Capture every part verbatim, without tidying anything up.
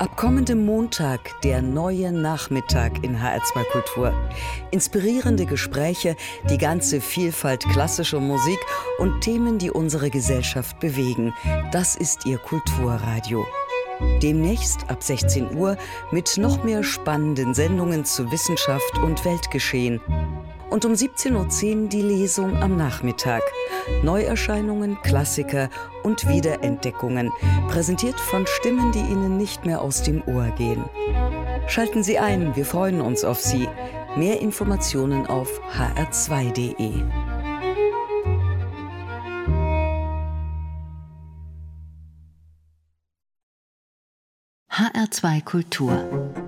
Ab kommendem Montag der neue Nachmittag in H R zwei Kultur. Inspirierende Gespräche, die ganze Vielfalt klassischer Musik und Themen, die unsere Gesellschaft bewegen. Das ist Ihr Kulturradio. Demnächst ab sechzehn Uhr mit noch mehr spannenden Sendungen zu Wissenschaft und Weltgeschehen. Und um siebzehn Uhr zehn die Lesung am Nachmittag. Neuerscheinungen, Klassiker und Wiederentdeckungen, präsentiert von Stimmen, die Ihnen nicht mehr aus dem Ohr gehen. Schalten Sie ein, wir freuen uns auf Sie. Mehr Informationen auf h r zwei punkt d e. H R zwei Kultur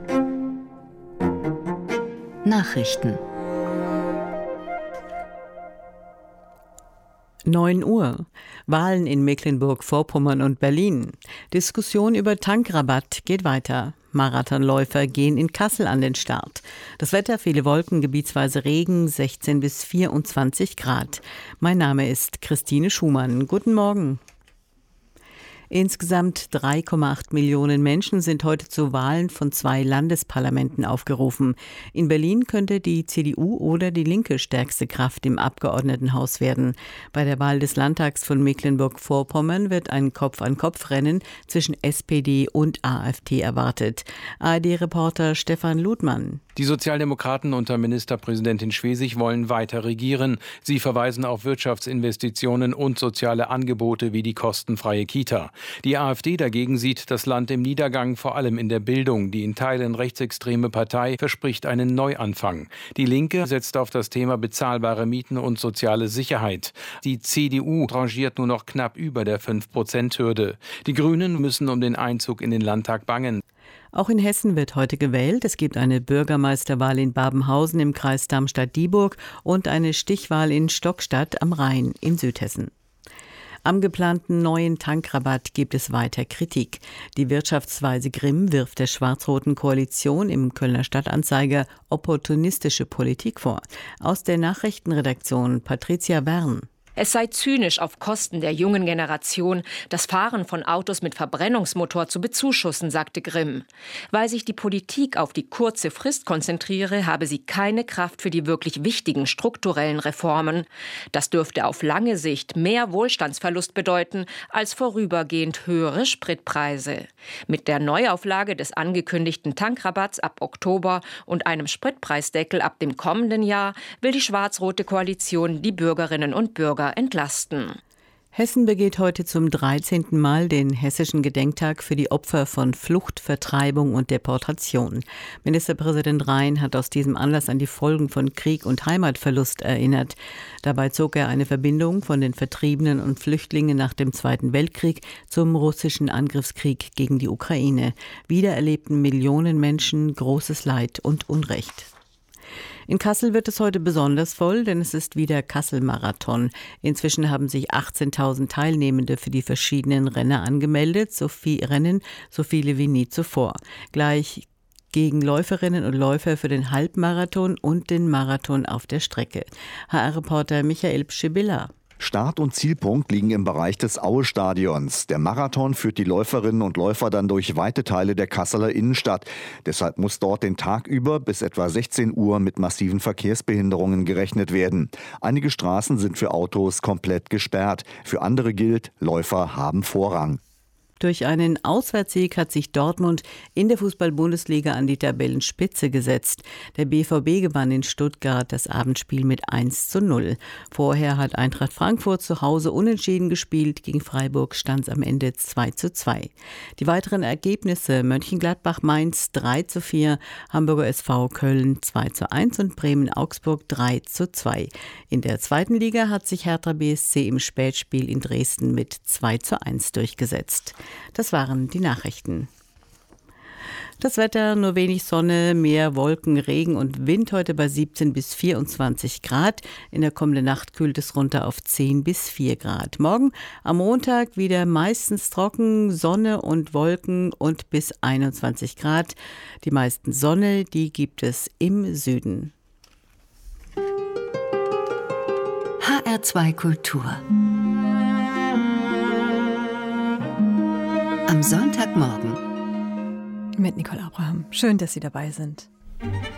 Nachrichten. neun Uhr. Wahlen in Mecklenburg-Vorpommern und Berlin. Diskussion über Tankrabatt geht weiter. Marathonläufer gehen in Kassel an den Start. Das Wetter, viele Wolken, gebietsweise Regen, sechzehn bis vierundzwanzig Grad. Mein Name ist Christine Schumann. Guten Morgen. Insgesamt drei Komma acht Millionen Menschen sind heute zu Wahlen von zwei Landesparlamenten aufgerufen. In Berlin könnte die C D U oder die Linke stärkste Kraft im Abgeordnetenhaus werden. Bei der Wahl des Landtags von Mecklenburg-Vorpommern wird ein Kopf-an-Kopf-Rennen zwischen S P D und A f D erwartet. A R D-Reporter Stefan Ludmann. Die Sozialdemokraten unter Ministerpräsidentin Schwesig wollen weiter regieren. Sie verweisen auf Wirtschaftsinvestitionen und soziale Angebote wie die kostenfreie Kita. Die A f D dagegen sieht das Land im Niedergang, vor allem in der Bildung. Die in Teilen rechtsextreme Partei verspricht einen Neuanfang. Die Linke setzt auf das Thema bezahlbare Mieten und soziale Sicherheit. Die C D U rangiert nur noch knapp über der fünf Prozent Hürde. Die Grünen müssen um den Einzug in den Landtag bangen. Auch in Hessen wird heute gewählt. Es gibt eine Bürgermeisterwahl in Babenhausen im Kreis Darmstadt-Dieburg und eine Stichwahl in Stockstadt am Rhein in Südhessen. Am geplanten neuen Tankrabatt gibt es weiter Kritik. Die Wirtschaftsweise Grimm wirft der schwarz-roten Koalition im Kölner Stadtanzeiger opportunistische Politik vor. Aus der Nachrichtenredaktion Patricia Wern. Es sei zynisch, auf Kosten der jungen Generation das Fahren von Autos mit Verbrennungsmotor zu bezuschussen, sagte Grimm. Weil sich die Politik auf die kurze Frist konzentriere, habe sie keine Kraft für die wirklich wichtigen strukturellen Reformen. Das dürfte auf lange Sicht mehr Wohlstandsverlust bedeuten als vorübergehend höhere Spritpreise. Mit der Neuauflage des angekündigten Tankrabatts ab Oktober und einem Spritpreisdeckel ab dem kommenden Jahr will die schwarz-rote Koalition die Bürgerinnen und Bürger entlasten. Hessen begeht heute zum dreizehnten Mal den hessischen Gedenktag für die Opfer von Flucht, Vertreibung und Deportation. Ministerpräsident Rhein hat aus diesem Anlass an die Folgen von Krieg und Heimatverlust erinnert. Dabei zog er eine Verbindung von den Vertriebenen und Flüchtlingen nach dem Zweiten Weltkrieg zum russischen Angriffskrieg gegen die Ukraine. Wieder erlebten Millionen Menschen großes Leid und Unrecht. In Kassel wird es heute besonders voll, denn es ist wieder Kassel-Marathon. Inzwischen haben sich achtzehntausend Teilnehmende für die verschiedenen Rennen angemeldet, so viel Rennen, so viele wie nie zuvor. Gleich gegen Läuferinnen und Läufer für den Halbmarathon und den Marathon auf der Strecke. H R-Reporter Michael Pschibilla. Start- und Zielpunkt liegen im Bereich des Aue-Stadions. Der Marathon führt die Läuferinnen und Läufer dann durch weite Teile der Kasseler Innenstadt. Deshalb muss dort den Tag über bis etwa sechzehn Uhr mit massiven Verkehrsbehinderungen gerechnet werden. Einige Straßen sind für Autos komplett gesperrt. Für andere gilt, Läufer haben Vorrang. Durch einen Auswärtssieg hat sich Dortmund in der Fußball-Bundesliga an die Tabellenspitze gesetzt. Der B V B gewann in Stuttgart das Abendspiel mit eins zu null. Vorher hat Eintracht Frankfurt zu Hause unentschieden gespielt. Gegen Freiburg stand es am Ende zwei zu zwei. Die weiteren Ergebnisse: Mönchengladbach-Mainz drei zu vier, Hamburger S V Köln zwei zu eins und Bremen-Augsburg drei zu zwei. In der zweiten Liga hat sich Hertha B S C im Spätspiel in Dresden mit zwei zu eins durchgesetzt. Das waren die Nachrichten. Das Wetter, nur wenig Sonne, mehr Wolken, Regen und Wind heute bei siebzehn bis vierundzwanzig Grad. In der kommenden Nacht kühlt es runter auf zehn bis vier Grad. Morgen am Montag wieder meistens trocken, Sonne und Wolken und bis einundzwanzig Grad. Die meisten Sonne, die gibt es im Süden. H R zwei Kultur. Am Sonntagmorgen. Mit Nicole Abraham. Schön, dass Sie dabei sind.